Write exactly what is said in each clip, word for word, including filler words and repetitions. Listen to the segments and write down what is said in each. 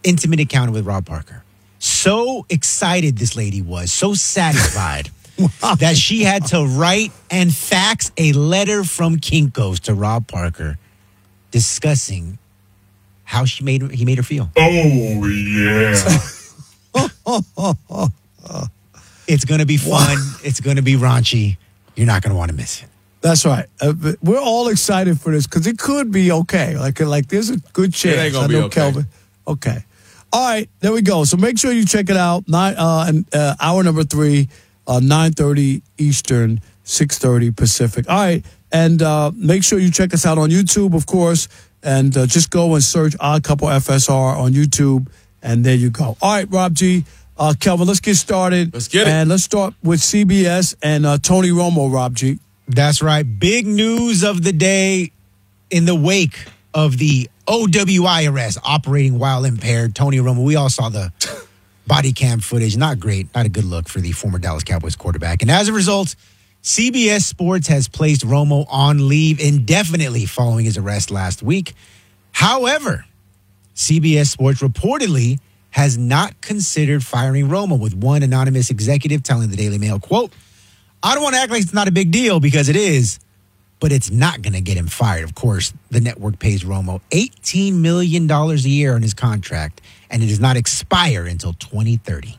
intimate encounter with Rob Parker. So excited this lady was, so satisfied that she had to write and fax a letter from Kinko's to Rob Parker discussing how she made he made her feel. Oh, yeah. It's going to be fun. It's going to be raunchy. You're not going to want to miss it. That's right. Uh, we're all excited for this because it could be okay. Like, like there's a good chance. It ain't gonna I be know okay. Kelvin. Okay. All right. There we go. So make sure you check it out. Nine, uh, and, uh, hour number three, uh, nine thirty Eastern, six thirty Pacific. All right. And uh, make sure you check us out on YouTube, of course. And uh, just go and search Odd Couple F S R on YouTube. And there you go. All right, Rob G. Uh, Kelvin, let's get started. Let's get it. And let's start with C B S and uh, Tony Romo, Rob G. That's right. Big news of the day in the wake of the O W I arrest, operating while impaired. Tony Romo, we all saw the body cam footage. Not great. Not a good look for the former Dallas Cowboys quarterback. And as a result, C B S Sports has placed Romo on leave indefinitely following his arrest last week. However, C B S Sports reportedly has not considered firing Romo, with one anonymous executive telling the Daily Mail, quote, I don't want to act like it's not a big deal because it is, but it's not going to get him fired. Of course, the network pays Romo eighteen million dollars a year on his contract, and it does not expire until twenty thirty.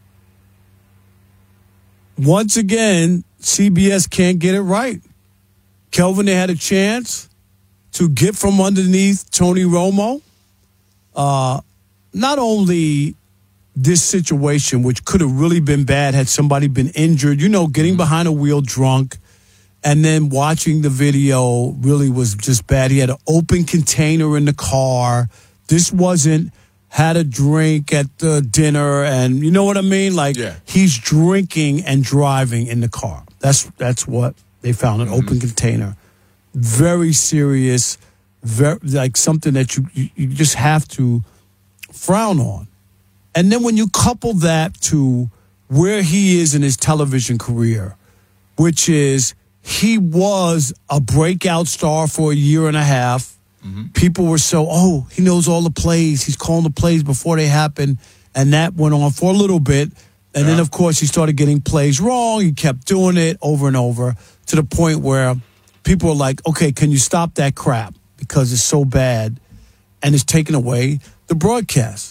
Once again, C B S can't get it right. Kelvin, they had a chance to get from underneath Tony Romo. Uh, not only this situation, which could have really been bad had somebody been injured, you know, getting behind a wheel drunk and then watching the video really was just bad. He had an open container in the car. This wasn't had a drink at the dinner and you know what I mean? Like yeah. He's drinking and driving in the car. That's that's what they found, an mm-hmm. open container. Very serious, very, like something that you, you, you just have to frown on. And then when you couple that to where he is in his television career, which is he was a breakout star for a year and a half. Mm-hmm. People were so, oh, he knows all the plays. He's calling the plays before they happen. And that went on for a little bit. And yeah. then, of course, he started getting plays wrong. He kept doing it over and over to the point where people are like, okay, can you stop that crap? Because it's so bad. And it's taking away the broadcast.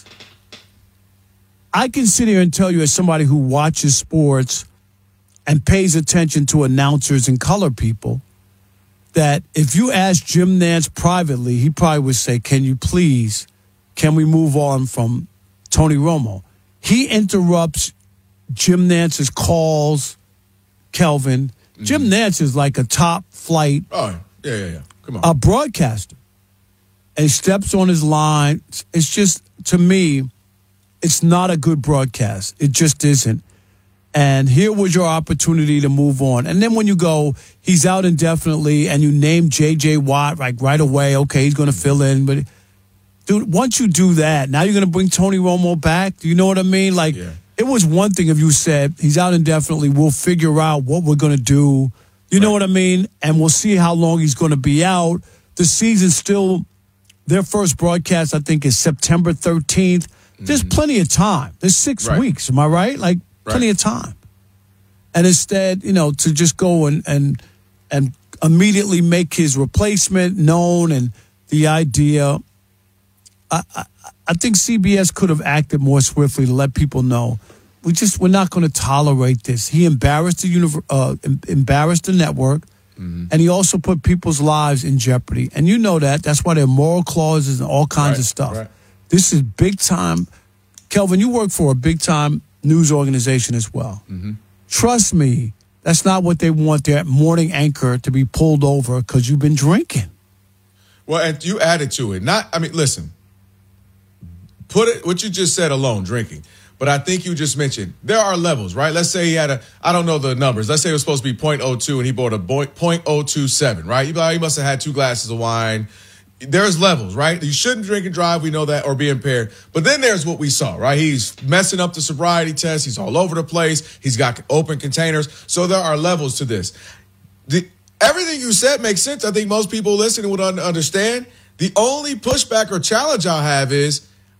I can sit here and tell you as somebody who watches sports and pays attention to announcers and color people that if you ask Jim Nantz privately, he probably would say, can you please, can we move on from Tony Romo? He interrupts Jim Nantz's calls, Kelvin. Mm-hmm. Jim Nantz is like a top flight oh, yeah, yeah, yeah. Come on. a broadcaster. And he steps on his line. It's just, to me, it's not a good broadcast. It just isn't. And here was your opportunity to move on. And then when you go, he's out indefinitely, and you name J J Watt like right away, okay, he's going to fill in. But, dude, once you do that, now you're going to bring Tony Romo back? Do you know what I mean? Like, yeah. It was one thing if you said, he's out indefinitely, we'll figure out what we're going to do. You right. know what I mean? And we'll see how long he's going to be out. The season's still, their first broadcast, I think, is September thirteenth. There's mm-hmm. plenty of time. There's six right. weeks. Am I right? Like, plenty right. of time. And instead, you know, to just go and, and and immediately make his replacement known and the idea, I, I, I think C B S could have acted more swiftly to let people know we just we're not going to tolerate this. He embarrassed the univer- uh, embarrassed the network, mm-hmm. and he also put people's lives in jeopardy. And you know that. That's why there are moral clauses and all kinds right. of stuff. Right. This is big time. Kelvin, you work for a big time news organization as well. Mm-hmm. Trust me, that's not what they want their morning anchor to be pulled over because you've been drinking. Well, and you added to it. Not, I mean, listen, put it, what you just said alone, drinking. But I think you just mentioned there are levels, right? Let's say he had a, I don't know the numbers. Let's say it was supposed to be point oh two and he bought a point oh two seven, right? You he must have had two glasses of wine. There's levels, right? You shouldn't drink and drive, we know that, or be impaired. But then there's what we saw, right? He's messing up the sobriety test. He's all over the place. He's got open containers. So there are levels to this. The, everything you said makes sense. I think most people listening would un- understand. The only pushback or challenge I'll have is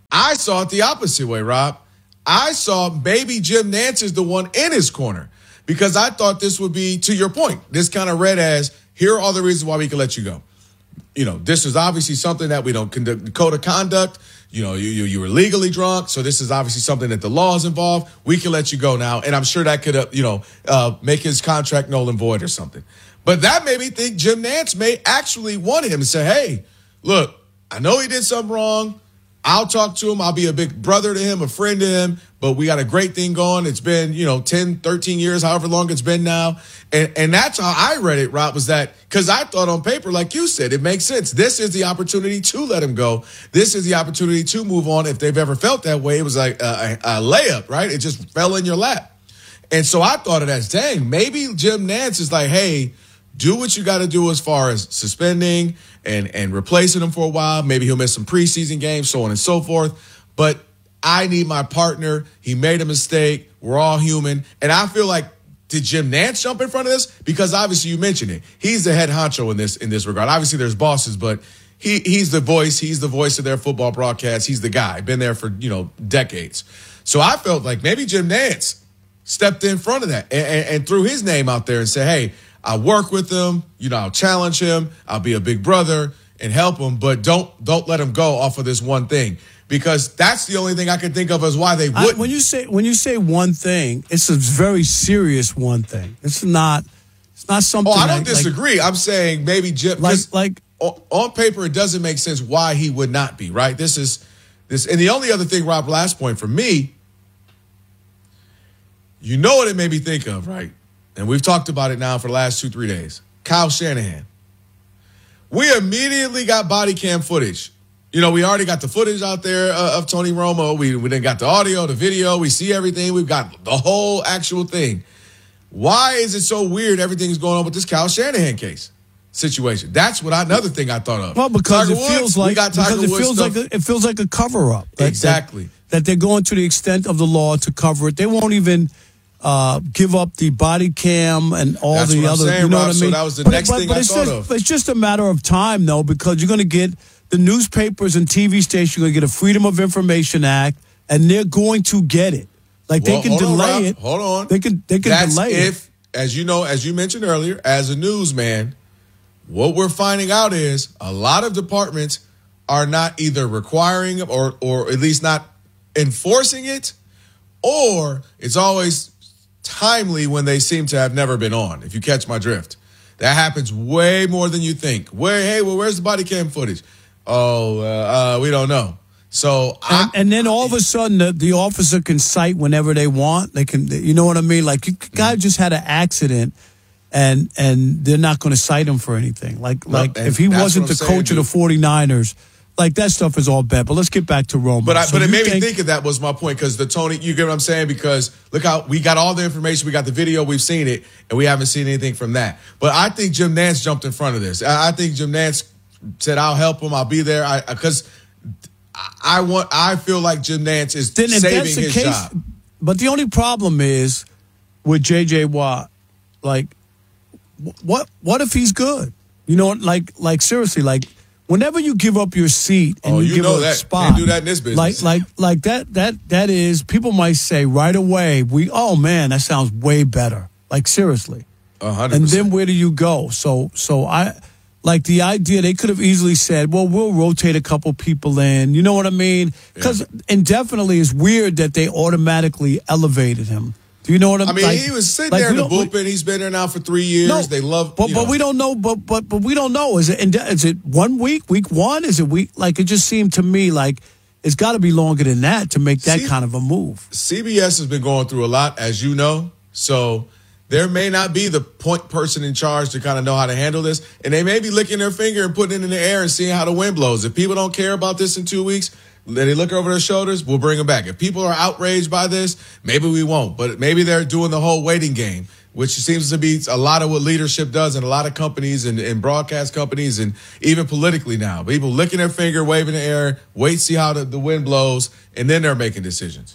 I saw it the opposite way, Rob. I saw maybe Jim Nantz is the one in his corner because I thought this would be, to your point, this kind of read as, here are all the reasons why we can let you go. You know, this is obviously something that we don't conduct the code of conduct. You know, you, you you were legally drunk, so this is obviously something that the law is involved. We can let you go now, and I'm sure that could, uh, you know, uh, make his contract null and void or something. But that made me think Jim Nantz may actually want him and say, hey, look, I know he did something wrong. I'll talk to him. I'll be a big brother to him, a friend to him. But we got a great thing going. It's been, you know, ten, thirteen years, however long it's been now. And and that's how I read it, Rob, was that because I thought on paper, like you said, it makes sense. This is the opportunity to let him go. This is the opportunity to move on. If they've ever felt that way, it was like a, a, a layup, right? It just fell in your lap. And so I thought of that as, dang, maybe Jim Nantz is like, hey, do what you got to do as far as suspending and, and replacing him for a while. Maybe he'll miss some preseason games, so on and so forth. But I need my partner. He made a mistake. We're all human. And I feel like, did Jim Nantz jump in front of this? Because obviously you mentioned it. He's the head honcho in this in this regard. Obviously there's bosses, but he he's the voice. He's the voice of their football broadcast. He's the guy. Been there for, you know, decades. So I felt like maybe Jim Nantz stepped in front of that and, and, and threw his name out there and said, hey, I'll work with him. You know, I'll challenge him. I'll be a big brother and help him. But don't don't let him go off of this one thing. Because that's the only thing I can think of as why they wouldn't. I, when you say when you say one thing, it's a very serious one thing. It's not. It's not something. Oh, I don't like, disagree. I'm saying maybe Jim. Like like on, on paper, it doesn't make sense why he would not be right. This is this, and the only other thing, Rob. Last point for me. You know what it made me think of, right? And we've talked about it now for the last two three days. Kyle Shanahan. We immediately got body cam footage. You know, we already got the footage out there uh, of Tony Romo. We we then got the audio, the video. We see everything. We've got the whole actual thing. Why is it so weird everything's going on with this Kyle Shanahan case situation? That's what I, another thing I thought of. Well, because Tiger it feels Woods, like we got Tiger because it Woods feels stuff. like a, it feels like a cover up. That, Exactly. That, that they're going to the extent of the law to cover it. They won't even uh, give up the body cam and all That's the what I'm other. saying, you know Rob. what I So mean? that was the but, next but, thing but I it's thought just, of. It's just a matter of time, though, because you're going to get the newspapers and T V stations. You're going to get a Freedom of Information Act, and they're going to get it. Like Well, they can hold on, delay Rob. it. Hold on. They can. They can That's delay if, it. as you know, as you mentioned earlier, as a newsman, what we're finding out is a lot of departments are not either requiring or or at least not enforcing it, or it's always timely when they seem to have never been on, if you catch my drift. That happens way more than you think. Where, hey, well, where's the body cam footage? Oh, uh, uh, we don't know. So, And, I, and then all of a sudden, the, the officer can cite whenever they want. They can, you know what I mean? Like, you guy just had an accident, and and they're not going to cite him for anything. Like, No, like and if he that's wasn't what the I'm saying, coach of the dude. 49ers, like that stuff is all bad. But let's get back to Romo. But I, So but it you made me think- think of that was my point because the Tony, you get what I'm saying? Because look how we got all the information, we got the video, we've seen it, and we haven't seen anything from that. But I think Jim Nantz jumped in front of this. I, I think Jim Nantz said, "I'll help him. I'll be there." I because I, I want. I feel like Jim Nantz is Then if saving that's the his case, job. but the only problem is with J J Watt. Like, wh- what what if he's good? You know, like like seriously, like whenever you give up your seat and Oh, you, you give know up a that. spot, Can't do that in this business. Like like like that that that is people might say right away, we oh man, that sounds way better. Like seriously. A hundred And percent. then where do you go? So so I like the idea they could have easily said, well, we'll rotate a couple people in. You know what I mean? Because indefinitely it's weird that they automatically elevated him. Do you know what I mean? I mean, Like- he was sitting like, there in we the don't- we- bullpen. He's been there now for three years. No, they love, but you but know. we don't know. But but but we don't know. Is it inde- is it one week? Week one? Is it week? Like it just seemed to me like it's got to be longer than that to make that See- kind of a move. C B S has been going through a lot, as you know. So there may not be the point person in charge to kind of know how to handle this. And they may be licking their finger and putting it in the air and seeing how the wind blows. If people don't care about this in two weeks, then they look over their shoulders, we'll bring them back. If people are outraged by this, maybe we won't. But maybe they're doing the whole waiting game, which seems to be a lot of what leadership does in a lot of companies and, and broadcast companies and even politically now. People licking their finger, waving in the air, wait, see how the, the wind blows, and then they're making decisions.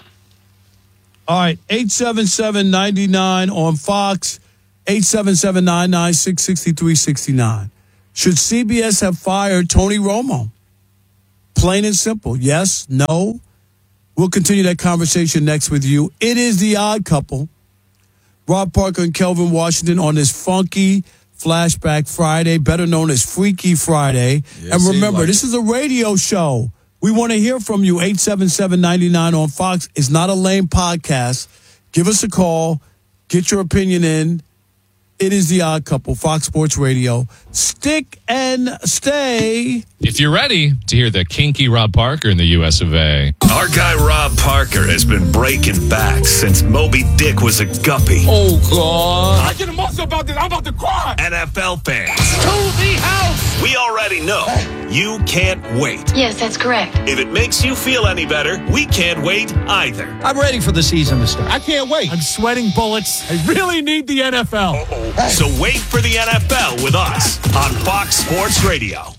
All right, eight seven seven, nine nine on Fox, eight seven seven, nine nine six, six three six nine. Should C B S have fired Tony Romo? Plain and simple. Yes, no. We'll continue that conversation next with you. It is The Odd Couple. Rob Parker and Kelvin Washington on this funky Flashback Friday, better known as Freaky Friday. Yes, and remember, like this it. is a radio show. We want to hear from you. eight seven seven, nine nine on Fox. It's not a lame podcast. Give us a call. Get your opinion in. It is The Odd Couple, Fox Sports Radio. Stick and stay. If you're ready to hear the kinky Rob Parker in the U S of A. Our guy Rob Parker has been breaking back since Moby Dick was a guppy. Oh, God. I get emotional about this. I'm about to cry. N F L fans, To the house. we already know you can't wait. Yes, that's correct. If it makes you feel any better, we can't wait either. I'm ready for the season to start. I can't wait. I'm sweating bullets. I really need the N F L. So wait for the N F L with us on Fox Sports Radio.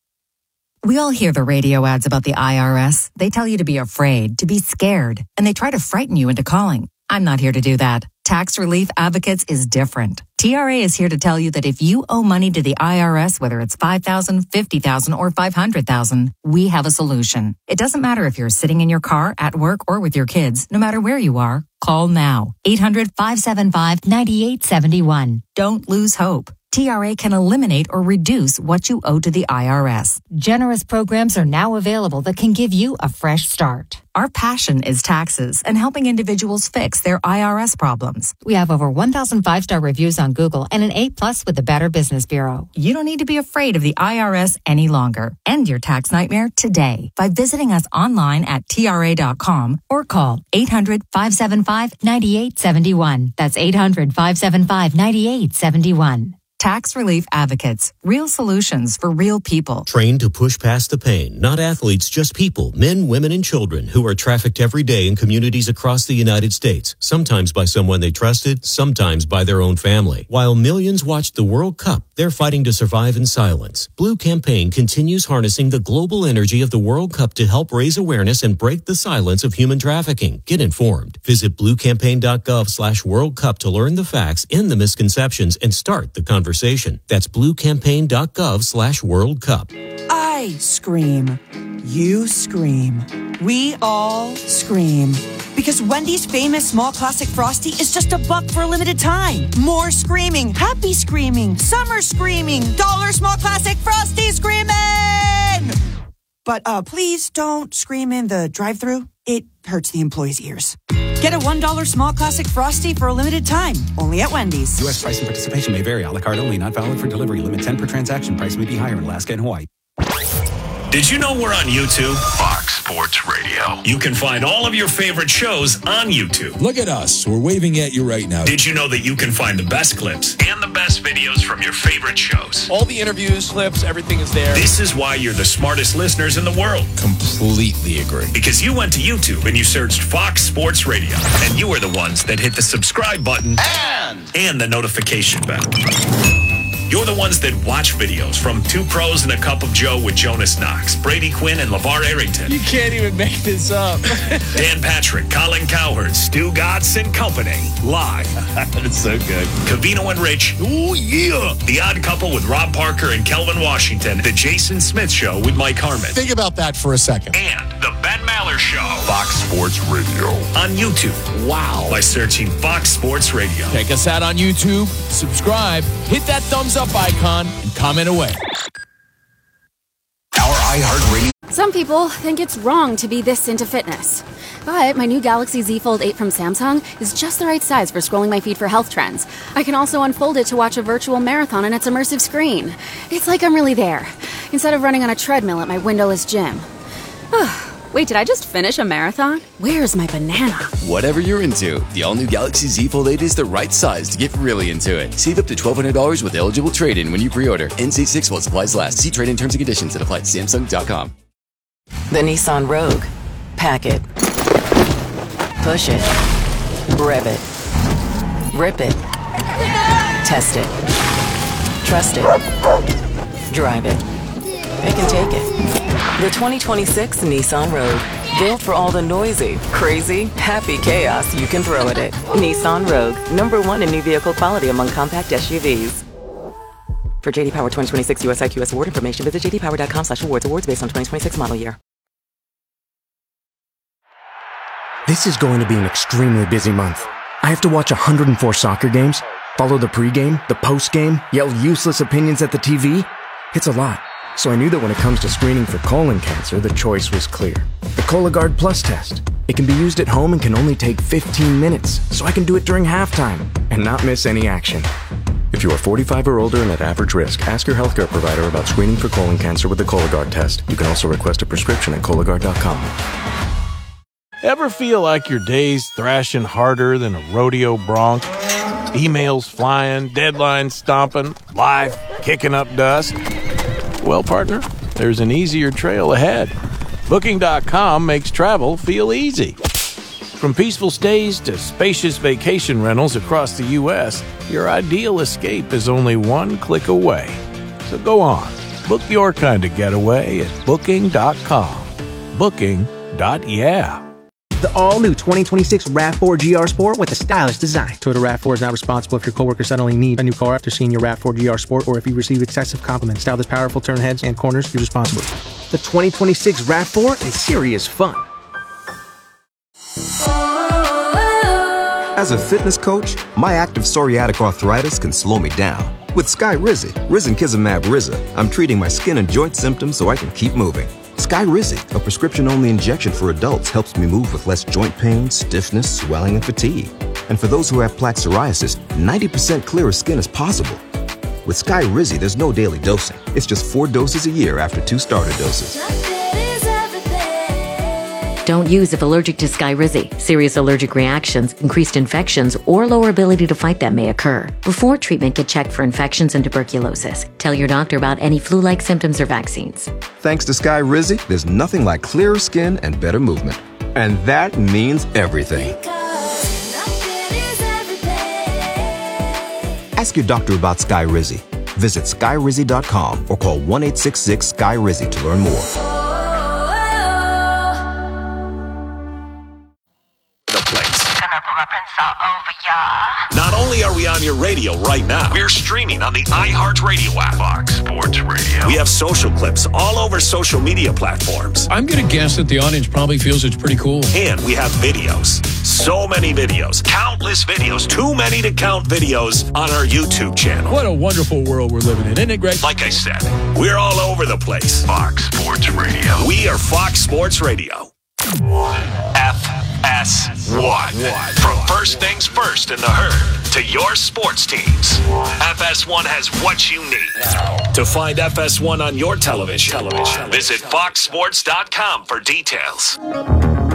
We all hear the radio ads about the I R S. They tell you to be afraid, to be scared, and they try to frighten you into calling. I'm not here to do that. Tax Relief Advocates is different. T R A is here to tell you that if you owe money to the I R S, whether it's five thousand dollars, fifty thousand dollars, or five hundred thousand dollars, we have a solution. It doesn't matter if you're sitting in your car, at work, or with your kids. No matter where you are, call now. eight hundred, five seven five, nine eight seven one. Don't lose hope. T R A can eliminate or reduce what you owe to the I R S. Generous programs are now available that can give you a fresh start. Our passion is taxes and helping individuals fix their I R S problems. We have over one thousand five-star reviews on Google and an A plus with the Better Business Bureau. You don't need to be afraid of the I R S any longer. End your tax nightmare today by visiting us online at T R A dot com or call eight hundred, five seven five, nine eight seven one. That's eight hundred, five seven five, nine eight seven one. Tax Relief Advocates. Real solutions for real people. Trained to push past the pain. Not athletes, just people. Men, women, and children who are trafficked every day in communities across the United States. Sometimes by someone they trusted, sometimes by their own family. While millions watched the World Cup, they're fighting to survive in silence. Blue Campaign continues harnessing the global energy of the World Cup to help raise awareness and break the silence of human trafficking. Get informed. Visit blue campaign dot gov slash World Cup to learn the facts and the misconceptions and start the conversation. That's blue campaign dot gov slash World Cup. I scream. You scream. We all scream. Because Wendy's famous small classic Frosty is just a buck for a limited time. More screaming. Happy screaming. Summer screaming. Dollar small classic Frosty screaming! But uh, please don't scream in the drive-thru. It hurts the employees' ears. Get a one dollar small classic Frosty for a limited time. Only at Wendy's. U S price and participation may vary. A la carte only. Not valid for delivery. Limit ten per transaction. Price may be higher in Alaska and Hawaii. Did you know we're on YouTube? Fox Sports Radio. You can find all of your favorite shows on YouTube. Look at us. We're waving at you right now. Did you know that you can find the best clips and the best videos from your favorite shows? All the interviews, clips, everything is there. This is why you're the smartest listeners in the world. Completely agree. Because you went to YouTube and you searched Fox Sports Radio. And you are the ones that hit the subscribe button and, and the notification bell. You're the ones that watch videos from Two Pros and a Cup of Joe with Jonas Knox, Brady Quinn, and LeVar Arrington. You can't even make this up. Dan Patrick, Colin Cowherd, Stu Gatz and Company. Live. That's so good. Covino and Rich. Ooh, yeah. The Odd Couple with Rob Parker and Kelvin Washington. The Jason Smith Show with Mike Harmon. Think about that for a second. And the Ben Maller Show. Fox Sports Radio. On YouTube. Wow. By searching Fox Sports Radio. Check us out on YouTube, subscribe, hit that thumbs up icon, and comment away. Our iHeartRadio. Some people think it's wrong to be this into fitness. But my new Galaxy Z Fold eight from Samsung is just the right size for scrolling my feed for health trends. I can also unfold it to watch a virtual marathon on its immersive screen. It's like I'm really there, instead of running on a treadmill at my windowless gym. Wait, did I just finish a marathon? Where's my banana? Whatever you're into, the all-new Galaxy Z Fold eight is the right size to get really into it. Save up to twelve hundred dollars with eligible trade-in when you pre-order. N C six while supplies last. See trade-in terms and conditions that apply at Samsung dot com. The Nissan Rogue. Pack it. Push it. Rev it. Rip it. Test it. Trust it. Drive it. It can take it. The twenty twenty-six Nissan Rogue. Built for all the noisy, crazy, happy chaos you can throw at it. Nissan Rogue. Number one in new vehicle quality among compact S U Vs. For J D Power twenty twenty-six U S I Q S award information, visit j d power dot com slash awards. Awards based on twenty twenty-six model year. This is going to be an extremely busy month. I have to watch one hundred four soccer games, follow the pregame, the postgame, yell useless opinions at the T V. It's a lot. So I knew that when it comes to screening for colon cancer, the choice was clear. The Cologuard Plus test. It can be used at home and can only take fifteen minutes, so I can do it during halftime and not miss any action. If you are forty-five or older and at average risk, ask your healthcare provider about screening for colon cancer with the Cologuard test. You can also request a prescription at Cologuard dot com. Ever feel like your day's thrashing harder than a rodeo bronc? Emails flying, deadlines stomping, life kicking up dust? Well, partner, there's an easier trail ahead. Booking dot com makes travel feel easy. From peaceful stays to spacious vacation rentals across the U S, your ideal escape is only one click away. So go on, book your kind of getaway at Booking dot com. Booking. Yeah. The all-new twenty twenty-six RAV four G R Sport with a stylish design. Toyota RAV four is not responsible if your coworker suddenly needs a new car after seeing your RAV four G R Sport or if you receive excessive compliments. Style this powerful turn heads and corners, you're responsible. The twenty twenty-six RAV four is serious fun. As a fitness coach, my active psoriatic arthritis can slow me down. With Skyrizi, risankizumab Riza, I'm treating my skin and joint symptoms so I can keep moving. Skyrizi, a prescription-only injection for adults, helps me move with less joint pain, stiffness, swelling, and fatigue. And for those who have plaque psoriasis, ninety percent clearer skin is possible. With Skyrizi, there's no daily dosing. It's just four doses a year after two starter doses. Don't use if allergic to Skyrizi. Serious allergic reactions, increased infections, or lower ability to fight them may occur. Before treatment, get checked for infections and tuberculosis. Tell your doctor about any flu-like symptoms or vaccines. Thanks to Skyrizi, there's nothing like clearer skin and better movement. And that means everything. Ask your doctor about Skyrizi. Visit Skyrizi dot com or call one eight six six Sky Rizi to learn more. Not only are we on your radio right now, we're streaming on the iHeartRadio app. Fox Sports Radio. We have social clips all over social media platforms. I'm going to guess that the audience probably feels it's pretty cool. And we have videos. So many videos. Countless videos. Too many to count videos on our YouTube channel. What a wonderful world we're living in, isn't it, Greg? Like I said, we're all over the place. Fox Sports Radio. We are Fox Sports Radio. F S one. From first things first in the herd to your sports teams, F S one has what you need. To find F S one on your television, visit fox sports dot com for details.